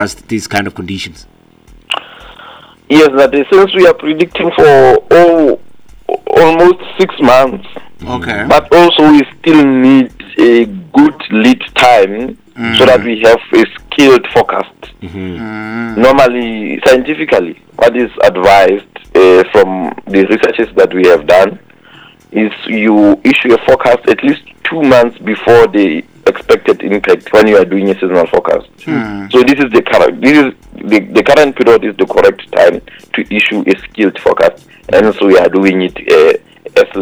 as these kind of conditions? Yes, that is, since we are predicting for almost 6 months, Okay. but also we still need a good lead time so that we have a skilled forecast. Normally, scientifically, what is advised from the researches that we have done is you issue a forecast at least 2 months before the expected impact when you are doing a seasonal forecast. So this is the current period is the correct time to issue a skilled forecast, and so we are doing it as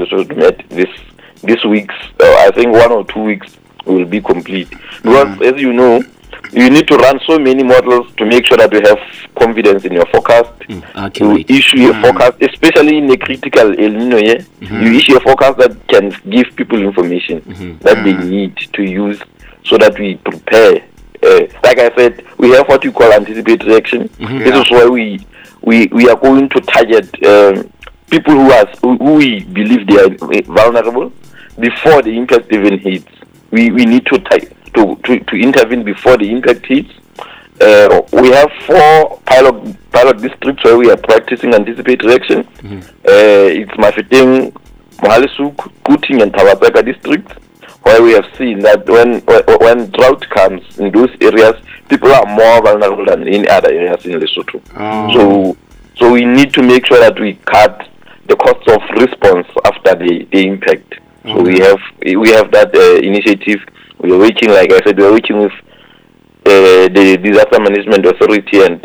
this week's. I think 1 or 2 weeks will be complete, because as you know, you need to run so many models to make sure that you have confidence in your forecast. You issue a forecast, especially in a critical El Nino year. You issue a forecast that can give people information that they need to use so that we prepare. Like I said, we have what we call anticipatory action. This is why we are going to target people who we believe they are vulnerable before the impact even hits. We need to intervene before the impact hits. We have 4 pilot districts where we are practicing anticipatory action. It's Mafeking, Mohale's Hoek, Kuting, and Thabazeka districts, where we have seen that when drought comes in those areas, people are more vulnerable than in other areas in Lesotho. So we need to make sure that we cut the cost of response after the impact. So we have that initiative. We are working, like I said, we are working with the Disaster Management Authority and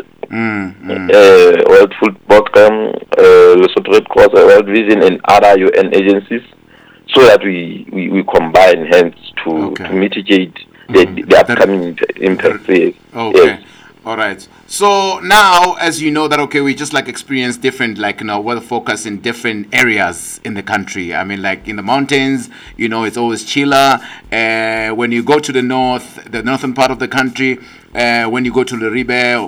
World Food Program, Lesotho Red Cross, World Vision, and other UN agencies, so that we combine hands to mitigate the upcoming impacts. Okay. Yes. All right. So now, as you know that, we just experience different, weather focus in different areas in the country. I mean, like in the mountains, it's always chiller. When you go to the northern part of the country, when you go to the Ribe,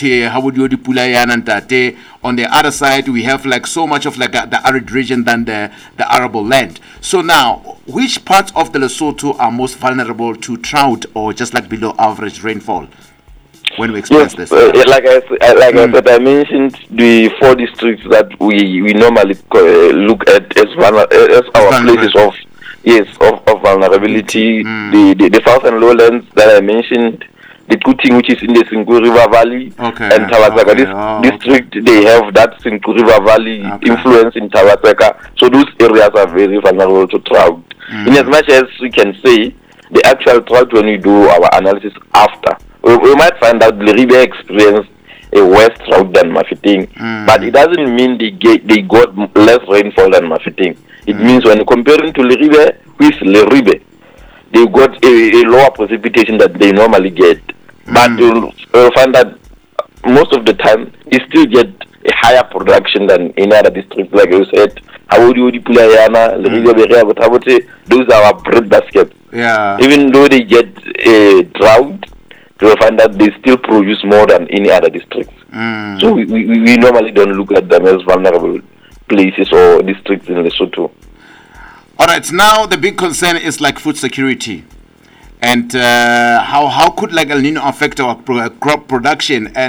on the other side, we have so much of the arid region than the arable land. So now, which parts of the Lesotho are most vulnerable to drought or just below average rainfall? When we experience this, like I said, I mentioned the 4 districts that we normally look at as our places of vulnerability. The south and lowlands that I mentioned, the Kuting, which is in the Senqu River Valley, and Thabazeka district, they have that Senqu River Valley influence in Thabazeka. So those areas are very vulnerable to drought. In as much as we can say, the actual drought, when we do our analysis after, we might find out Leribe experienced a worse drought than Mafeking, but it doesn't mean they got less rainfall than Mafeking. It means when comparing to Leribe with Leribe, they got a lower precipitation that they normally get. But you'll find that most of the time, they still get a higher production than any other district. Like you said, Hawodi, Pulayana, Leribe, Berea, Botabote, those are our bread baskets. Yeah. Even though they get a drought, you will find that they still produce more than any other districts. So we normally don't look at them as vulnerable places or districts in Lesotho. All right, now the big concern is food security. And how could El Nino affect our crop production? And